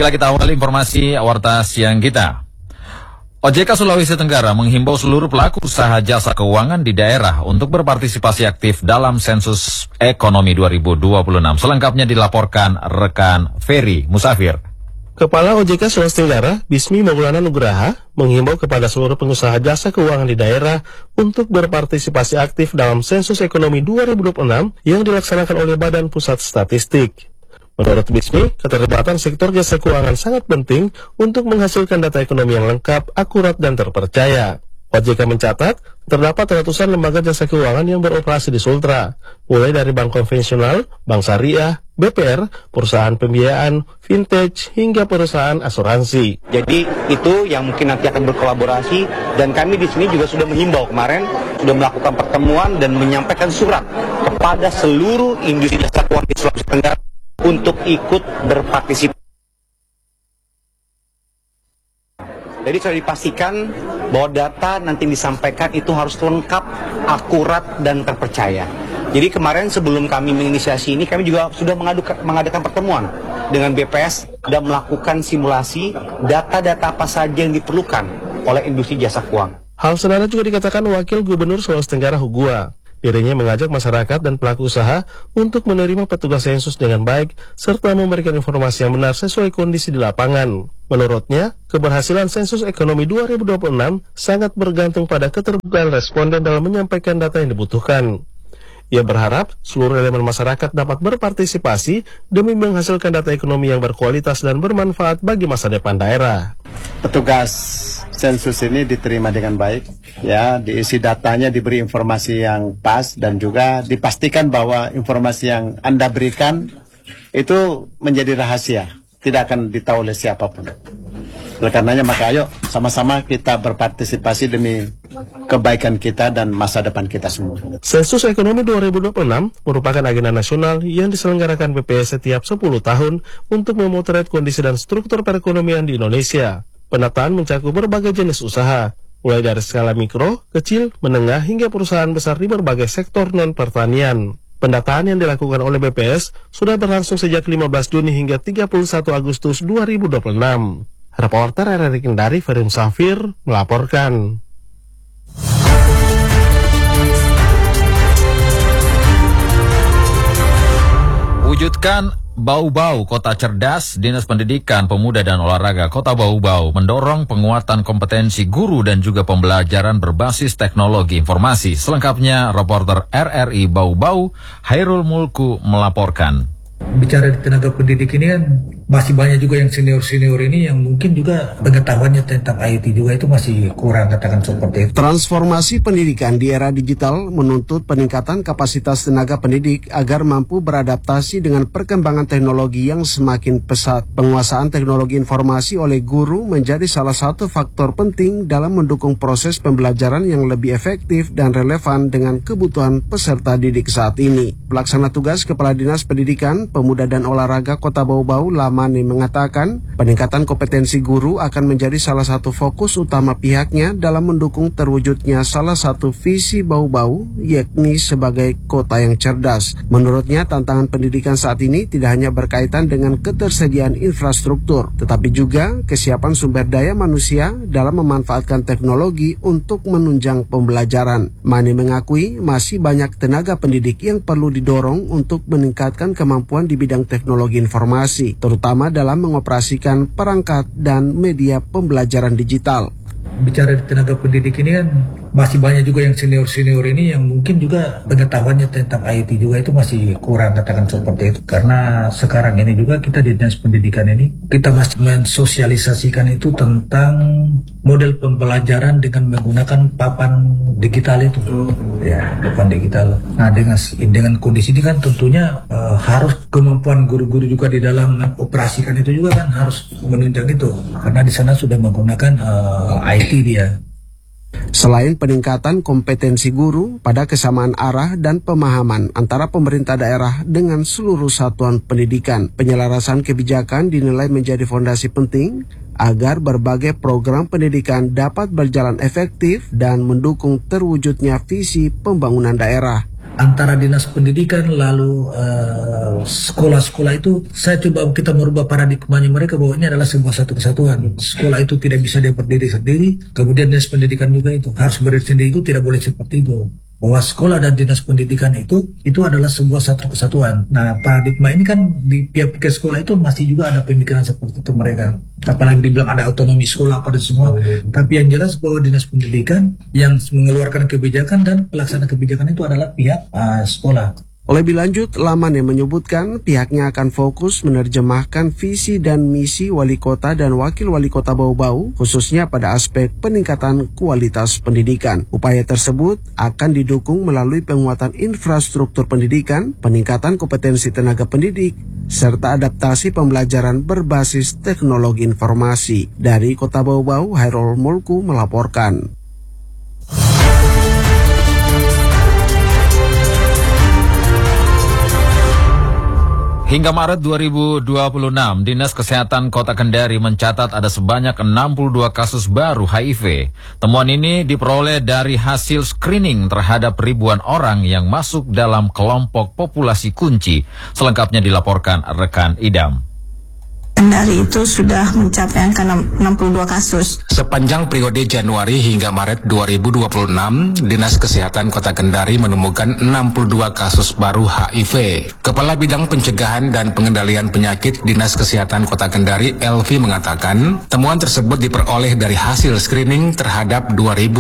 Baiklah, kita awali informasi Warta Siang kita. OJK Sulawesi Tenggara menghimbau seluruh pelaku usaha jasa keuangan di daerah untuk berpartisipasi aktif dalam sensus ekonomi 2026. Selengkapnya dilaporkan rekan Ferry Musafir. Kepala OJK Sulawesi Tenggara, Bismi Maulana Nugraha, menghimbau kepada seluruh pengusaha jasa keuangan di daerah untuk berpartisipasi aktif dalam sensus ekonomi 2026 yang dilaksanakan oleh Badan Pusat Statistik. Menurut Bismi, keterlibatan sektor jasa keuangan sangat penting untuk menghasilkan data ekonomi yang lengkap, akurat, dan terpercaya. OJK mencatat, terdapat ratusan lembaga jasa keuangan yang beroperasi di Sultra, mulai dari bank konvensional, bank syariah, BPR, perusahaan pembiayaan, vintage, hingga perusahaan asuransi. Jadi itu yang mungkin nanti akan berkolaborasi, dan kami di sini juga sudah menghimbau kemarin, sudah melakukan pertemuan dan menyampaikan surat kepada seluruh industri jasa keuangan di Sulawesi Tenggara untuk ikut berpartisipasi. Jadi sudah dipastikan bahwa data nanti disampaikan itu harus lengkap, akurat, dan terpercaya. Jadi kemarin sebelum kami menginisiasi ini, kami juga sudah mengadakan pertemuan dengan BPS dan melakukan simulasi data-data apa saja yang diperlukan oleh industri jasa keuangan. Hal senada juga dikatakan Wakil Gubernur Sulawesi Tenggara Hugua. Dirinya mengajak masyarakat dan pelaku usaha untuk menerima petugas sensus dengan baik serta memberikan informasi yang benar sesuai kondisi di lapangan. Menurutnya, keberhasilan sensus ekonomi 2026 sangat bergantung pada keterbukaan responden dalam menyampaikan data yang dibutuhkan. Ia berharap seluruh elemen masyarakat dapat berpartisipasi demi menghasilkan data ekonomi yang berkualitas dan bermanfaat bagi masa depan daerah. Petugas sensus ini diterima dengan baik, ya, diisi datanya, diberi informasi yang pas, dan juga dipastikan bahwa informasi yang Anda berikan itu menjadi rahasia, tidak akan ditahu oleh siapapun. Oleh karenanya, maka ayo sama-sama kita berpartisipasi demi kebaikan kita dan masa depan kita semua. Sensus Ekonomi 2026 merupakan agenda nasional yang diselenggarakan BPS setiap 10 tahun untuk memotret kondisi dan struktur perekonomian di Indonesia. Penataan mencakup berbagai jenis usaha, mulai dari skala mikro, kecil, menengah, hingga perusahaan besar di berbagai sektor non-pertanian. Pendataan yang dilakukan oleh BPS sudah berlangsung sejak 15 Juni hingga 31 Agustus 2026. Reporter RRI Kendari, Ferry Musafir, melaporkan. Wujudkan Bau-Bau Kota Cerdas, Dinas Pendidikan, Pemuda dan Olahraga Kota Bau-Bau mendorong penguatan kompetensi guru dan juga pembelajaran berbasis teknologi informasi. Selengkapnya, reporter RRI Bau-Bau, Hairul Mulku melaporkan. Bicara di tenaga pendidik ini kan masih banyak juga yang senior-senior ini yang mungkin juga pengetahuannya tentang IT juga itu masih kurang, katakan seperti itu. Transformasi pendidikan di era digital menuntut peningkatan kapasitas tenaga pendidik agar mampu beradaptasi dengan perkembangan teknologi yang semakin pesat. Penguasaan teknologi informasi oleh guru menjadi salah satu faktor penting dalam mendukung proses pembelajaran yang lebih efektif dan relevan dengan kebutuhan peserta didik saat ini. Pelaksana tugas Kepala Dinas Pendidikan, Pemuda dan Olahraga Kota Bau-Bau, Lamani, mengatakan peningkatan kompetensi guru akan menjadi salah satu fokus utama pihaknya dalam mendukung terwujudnya salah satu visi Bau-Bau, yakni sebagai kota yang cerdas. Menurutnya, tantangan pendidikan saat ini tidak hanya berkaitan dengan ketersediaan infrastruktur, tetapi juga kesiapan sumber daya manusia dalam memanfaatkan teknologi untuk menunjang pembelajaran. Mani mengakui masih banyak tenaga pendidik yang perlu didorong untuk meningkatkan kemampuan di bidang teknologi informasi, terutama dalam mengoperasikan perangkat dan media pembelajaran digital. Bicara di tenaga pendidik ini kan masih banyak juga yang senior-senior ini yang mungkin juga pengetahuannya tentang IT juga itu masih kurang, katakan seperti itu. Karena sekarang ini juga kita di Dinas Pendidikan ini kita masih mensosialisasikan itu tentang model pembelajaran dengan menggunakan papan digital itu. Ya, papan digital. Nah, dengan kondisi ini kan tentunya harus kemampuan guru-guru juga di dalam operasikan itu juga kan harus menunjang itu. Karena di sana sudah menggunakan IT dia. Selain peningkatan kompetensi guru, pada kesamaan arah dan pemahaman antara pemerintah daerah dengan seluruh satuan pendidikan, penyelarasan kebijakan dinilai menjadi fondasi penting agar berbagai program pendidikan dapat berjalan efektif dan mendukung terwujudnya visi pembangunan daerah. antara dinas pendidikan lalu sekolah-sekolah itu, kita merubah paradigmanya mereka bahwa ini adalah sebuah satu kesatuan. Sekolah itu tidak bisa dia berdiri sendiri, kemudian dinas pendidikan juga itu harus berdiri sendiri, itu tidak boleh seperti itu. Bahwa sekolah dan dinas pendidikan itu adalah sebuah satu kesatuan. Nah, paradigma ini kan di pihak sekolah itu masih juga ada pemikiran seperti itu mereka. Apalagi dibilang ada otonomi sekolah pada semua. Tapi yang jelas bahwa dinas pendidikan yang mengeluarkan kebijakan dan pelaksana kebijakan itu adalah pihak sekolah. Lebih lanjut, Lamane menyebutkan pihaknya akan fokus menerjemahkan visi dan misi wali kota dan wakil wali kota Bau-Bau, khususnya pada aspek peningkatan kualitas pendidikan. Upaya tersebut akan didukung melalui penguatan infrastruktur pendidikan, peningkatan kompetensi tenaga pendidik, serta adaptasi pembelajaran berbasis teknologi informasi. Dari Kota Bau-Bau, Hairul Mulku melaporkan. Hingga Maret 2026, Dinas Kesehatan Kota Kendari mencatat ada sebanyak 62 kasus baru HIV. Temuan ini diperoleh dari hasil screening terhadap ribuan orang yang masuk dalam kelompok populasi kunci. Selengkapnya dilaporkan rekan Idam. Kendari itu sudah mencapai angka 62 kasus. Sepanjang periode Januari hingga Maret 2026, Dinas Kesehatan Kota Kendari menemukan 62 kasus baru HIV. Kepala Bidang Pencegahan dan Pengendalian Penyakit Dinas Kesehatan Kota Kendari, Elvi, mengatakan temuan tersebut diperoleh dari hasil screening terhadap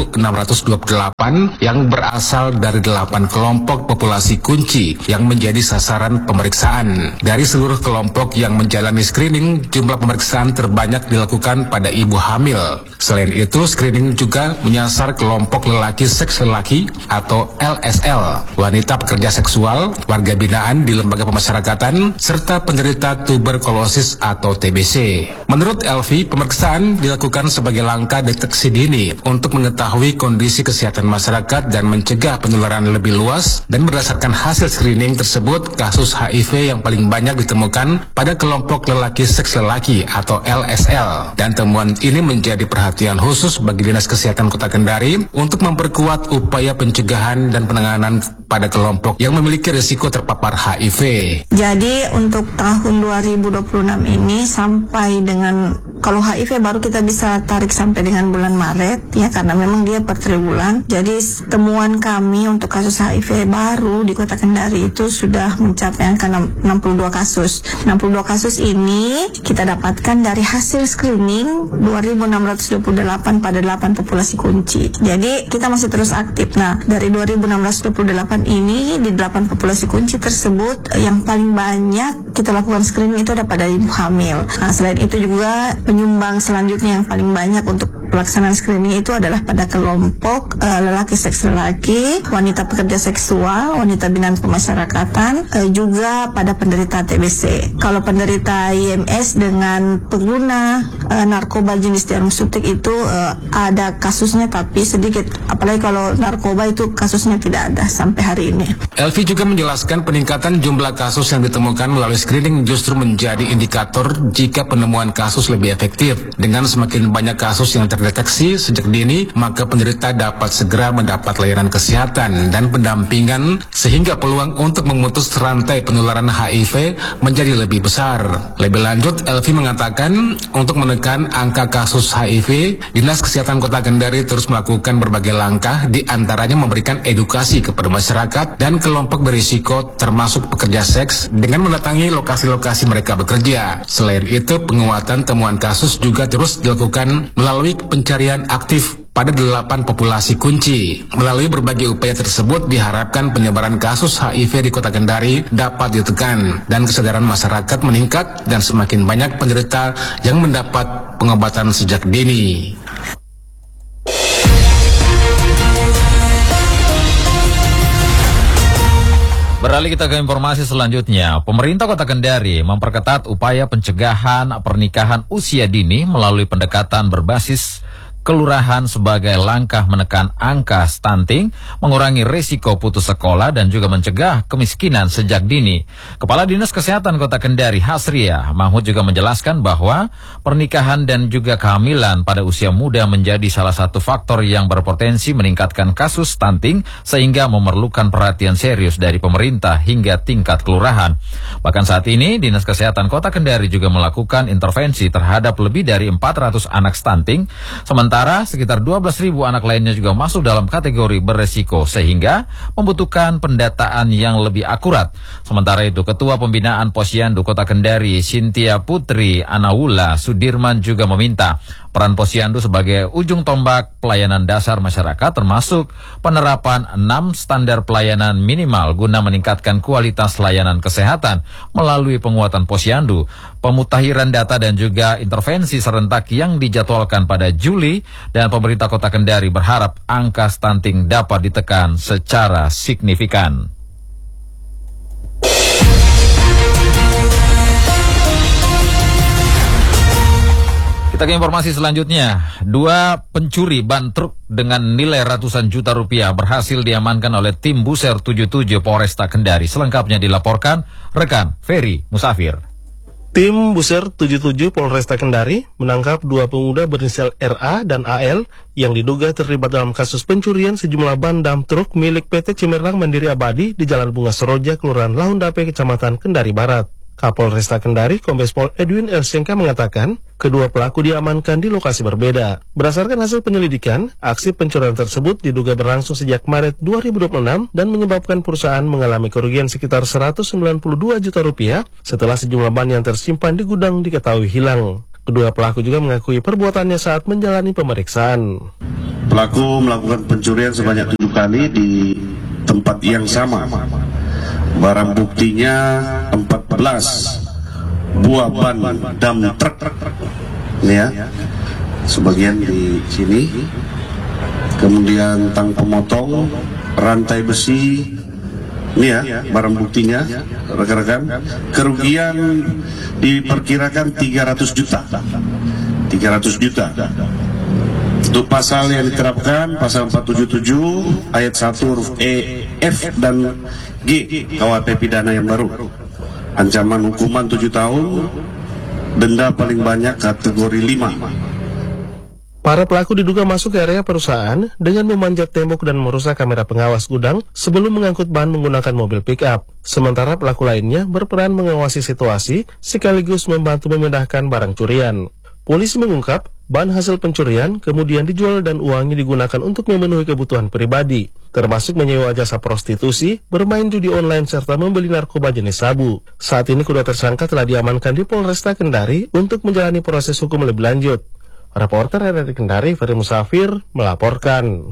2.628 yang berasal dari 8 kelompok populasi kunci yang menjadi sasaran pemeriksaan. Dari seluruh kelompok yang menjalani screening, jumlah pemeriksaan terbanyak dilakukan pada ibu hamil. Selain itu, screening juga menyasar kelompok lelaki seks lelaki atau LSL, wanita pekerja seksual, warga binaan di lembaga pemasyarakatan, serta penderita tuberkulosis atau TBC. Menurut Elvi, pemeriksaan dilakukan sebagai langkah deteksi dini untuk mengetahui kondisi kesehatan masyarakat dan mencegah penularan lebih luas, dan berdasarkan hasil screening tersebut, kasus HIV yang paling banyak ditemukan pada kelompok lelaki seks lelaki atau LSL, dan temuan ini menjadi perhatian khusus bagi Dinas Kesehatan Kota Kendari untuk memperkuat upaya pencegahan dan penanganan pada kelompok yang memiliki risiko terpapar HIV. Jadi untuk tahun 2026 ini sampai dengan, kalau HIV baru kita bisa tarik sampai dengan bulan Maret ya, karena memang dia per triwulan. Jadi temuan kami untuk kasus HIV baru di Kota Kendari itu sudah mencapai angka 62 kasus. 62 kasus ini kita dapatkan dari hasil screening 2.628 pada 8 populasi kunci. Jadi kita masih terus aktif. Nah, dari 2.628 ini di 8 populasi kunci tersebut yang paling banyak kita lakukan screening itu ada pada ibu hamil. Nah, selain itu juga penyumbang selanjutnya yang paling banyak untuk pelaksanaan screening itu adalah pada kelompok lelaki seks lelaki, wanita pekerja seksual, wanita binaan pemasyarakatan, juga pada penderita TBC. Kalau penderita IMS dengan pengguna narkoba jenis jarum suntik itu ada kasusnya tapi sedikit, apalagi kalau narkoba itu kasusnya tidak ada sampai hari ini. Elvi juga menjelaskan peningkatan jumlah kasus yang ditemukan melalui screening justru menjadi indikator jika penemuan kasus lebih efektif. Dengan semakin banyak kasus yang terdeteksi sejak dini, maka penderita dapat segera mendapat layanan kesehatan dan pendampingan sehingga peluang untuk memutus rantai penularan HIV menjadi lebih besar. Lebih lanjut, Elvi mengatakan untuk menekan angka kasus HIV, Dinas Kesehatan Kota Kendari terus melakukan berbagai langkah, di antaranya memberikan edukasi kepada masyarakat dan kelompok berisiko termasuk pekerja seks dengan mendatangi lokasi-lokasi mereka bekerja. Selain itu, penguatan temuan kasus juga terus dilakukan melalui pencarian aktif pada 8 populasi kunci. Melalui berbagai upaya tersebut diharapkan penyebaran kasus HIV di Kota Kendari dapat ditekan dan kesadaran masyarakat meningkat dan semakin banyak penderita yang mendapat pengobatan sejak dini. Beralih kita ke informasi selanjutnya. Pemerintah Kota Kendari memperketat upaya pencegahan pernikahan usia dini melalui pendekatan berbasis kelurahan sebagai langkah menekan angka stunting, mengurangi risiko putus sekolah dan juga mencegah kemiskinan sejak dini. Kepala Dinas Kesehatan Kota Kendari Hasria Mahmud juga menjelaskan bahwa pernikahan dan juga kehamilan pada usia muda menjadi salah satu faktor yang berpotensi meningkatkan kasus stunting sehingga memerlukan perhatian serius dari pemerintah hingga tingkat kelurahan. Bahkan saat ini Dinas Kesehatan Kota Kendari juga melakukan intervensi terhadap lebih dari 400 anak stunting, sementara sekitar 12.000 anak lainnya juga masuk dalam kategori beresiko sehingga membutuhkan pendataan yang lebih akurat. Sementara itu Ketua Pembinaan Posyandu Kota Kendari Cynthia Putri Anawula Sudirman juga meminta peran Posyandu sebagai ujung tombak pelayanan dasar masyarakat termasuk penerapan 6 standar pelayanan minimal guna meningkatkan kualitas layanan kesehatan melalui penguatan Posyandu, pemutahiran data dan juga intervensi serentak yang dijadwalkan pada Juli, dan pemerintah Kota Kendari berharap angka stunting dapat ditekan secara signifikan. Kita ke informasi selanjutnya. 2 pencuri ban truk dengan nilai ratusan juta rupiah berhasil diamankan oleh tim Buser 77 Polresta Kendari. Selengkapnya dilaporkan rekan Ferry Musafir. Tim Buser 77 Polresta Kendari menangkap 2 pemuda berinisial RA dan AL yang diduga terlibat dalam kasus pencurian sejumlah ban dam truk milik PT Cimerlang Mandiri Abadi di Jalan Bunga Seroja, Kelurahan Lahundape, Kecamatan Kendari Barat. Kapolresta Kendari, Kombes Pol Edwin Elsengka mengatakan, kedua pelaku diamankan di lokasi berbeda. Berdasarkan hasil penyelidikan, aksi pencurian tersebut diduga berlangsung sejak Maret 2026 dan menyebabkan perusahaan mengalami kerugian sekitar 192 juta rupiah setelah sejumlah ban yang tersimpan di gudang diketahui hilang. Kedua pelaku juga mengakui perbuatannya saat menjalani pemeriksaan. Pelaku melakukan pencurian sebanyak 7 kali di tempat yang sama. Barang buktinya 14 buah ban dam truk, ini ya, sebagian di sini. Kemudian tang pemotong, rantai besi, ini ya, barang buktinya, rekan-rekan. Kerugian diperkirakan 300 juta. 300 juta. Untuk pasal yang diterapkan, pasal 477 ayat 1 huruf E, F dan G KUHP pidana yang baru. Ancaman hukuman 7 tahun, denda paling banyak kategori 5. Para pelaku diduga masuk ke area perusahaan dengan memanjat tembok dan merusak kamera pengawas gudang sebelum mengangkut bahan menggunakan mobil pick-up. Sementara pelaku lainnya berperan mengawasi situasi sekaligus membantu memindahkan barang curian. Polisi mengungkap bahan hasil pencurian kemudian dijual dan uangnya digunakan untuk memenuhi kebutuhan pribadi, termasuk menyewa jasa prostitusi, bermain judi online, serta membeli narkoba jenis sabu. Saat ini kedua tersangka telah diamankan di Polresta Kendari untuk menjalani proses hukum lebih lanjut. Reporter RRI Kendari, Ferry Musafir, melaporkan.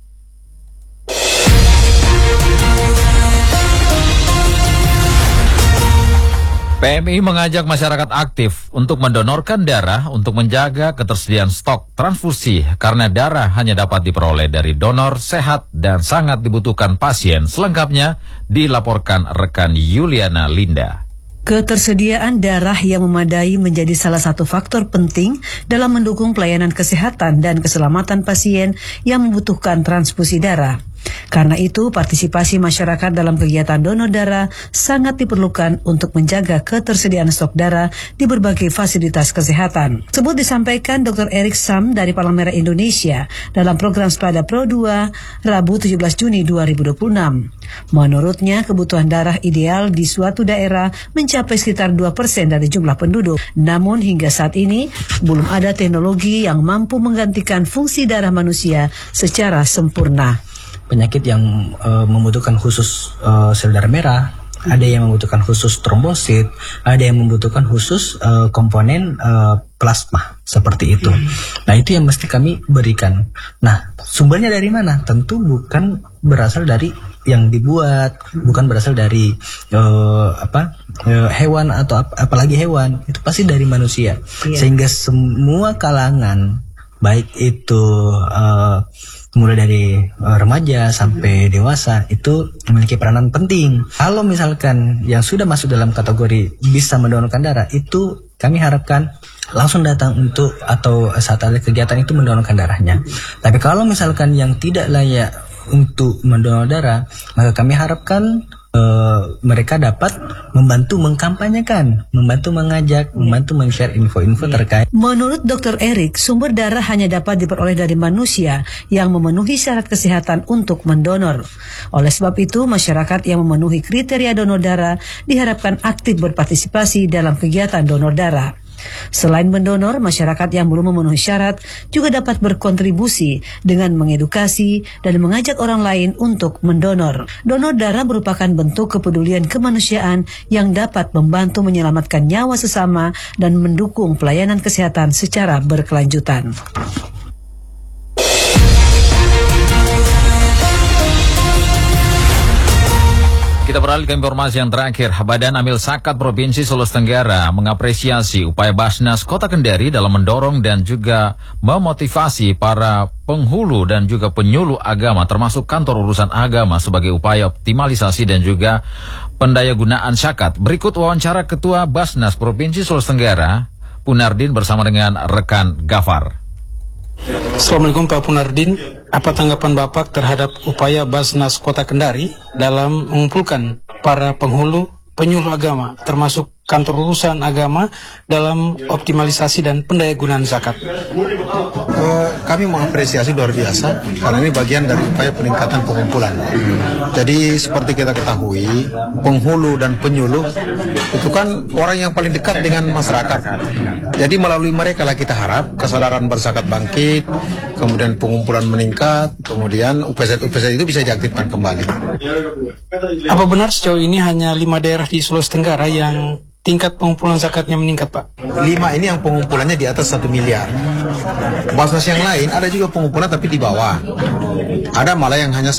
PMI mengajak masyarakat aktif untuk mendonorkan darah untuk menjaga ketersediaan stok transfusi karena darah hanya dapat diperoleh dari donor sehat dan sangat dibutuhkan pasien. Selengkapnya dilaporkan rekan Yuliana Linda. Ketersediaan darah yang memadai menjadi salah satu faktor penting dalam mendukung pelayanan kesehatan dan keselamatan pasien yang membutuhkan transfusi darah. Karena itu, partisipasi masyarakat dalam kegiatan donor darah sangat diperlukan untuk menjaga ketersediaan stok darah di berbagai fasilitas kesehatan. Tersebut disampaikan Dr. Erik Sam dari Palang Merah Indonesia dalam program Spada Pro 2 Rabu 17 Juni 2026. Menurutnya, kebutuhan darah ideal di suatu daerah mencapai sekitar 2% dari jumlah penduduk. Namun hingga saat ini, belum ada teknologi yang mampu menggantikan fungsi darah manusia secara sempurna. Penyakit yang membutuhkan khusus sel darah merah, ada yang membutuhkan khusus trombosit, ada yang membutuhkan khusus komponen plasma, seperti itu. Nah, itu yang mesti kami berikan. Nah, sumbernya dari mana? Tentu bukan berasal dari yang dibuat, bukan berasal dari hewan atau apalagi hewan, itu pasti dari manusia. Sehingga semua kalangan, baik itu mulai dari remaja sampai dewasa itu memiliki peranan penting. Kalau misalkan yang sudah masuk dalam kategori bisa mendonorkan darah, itu kami harapkan langsung datang untuk atau saat ada kegiatan itu mendonorkan darahnya. Tapi kalau misalkan yang tidak layak untuk mendonor darah, maka kami harapkan mereka dapat membantu mengkampanyekan, membantu mengajak, membantu men-share info-info terkait. Menurut Dr. Erik, sumber darah hanya dapat diperoleh dari manusia yang memenuhi syarat kesehatan untuk mendonor. Oleh sebab itu, masyarakat yang memenuhi kriteria donor darah diharapkan aktif berpartisipasi dalam kegiatan donor darah. Selain mendonor, masyarakat yang belum memenuhi syarat juga dapat berkontribusi dengan mengedukasi dan mengajak orang lain untuk mendonor. Donor darah merupakan bentuk kepedulian kemanusiaan yang dapat membantu menyelamatkan nyawa sesama dan mendukung pelayanan kesehatan secara berkelanjutan. Kita beralih ke informasi yang terakhir. Badan Amil Zakat Provinsi Sulawesi Tenggara mengapresiasi upaya Basnas Kota Kendari dalam mendorong dan juga memotivasi para penghulu dan juga penyuluh agama termasuk kantor urusan agama sebagai upaya optimalisasi dan juga pendayagunaan zakat. Berikut wawancara Ketua Basnas Provinsi Sulawesi Tenggara, Punardin bersama dengan rekan Gafar. Assalamualaikum Pak Punardin, apa tanggapan Bapak terhadap upaya Basnas Kota Kendari dalam mengumpulkan para penghulu penyuluh agama termasuk kantor urusan agama dalam optimalisasi dan pendayagunaan zakat? Kami mengapresiasi luar biasa karena ini bagian dari upaya peningkatan pengumpulan. Jadi seperti kita ketahui, penghulu dan penyuluh itu kan orang yang paling dekat dengan masyarakat. Jadi melalui mereka lah kita harap kesadaran berzakat bangkit, kemudian pengumpulan meningkat, kemudian UPZ-UPZ itu bisa diaktifkan kembali. Apa benar sejauh ini hanya 5 daerah di Sulawesi Tenggara yang tingkat pengumpulan zakatnya meningkat, Pak? 5 ini yang pengumpulannya di atas 1 miliar. Basnas yang lain ada juga pengumpulan tapi di bawah. Ada malah yang hanya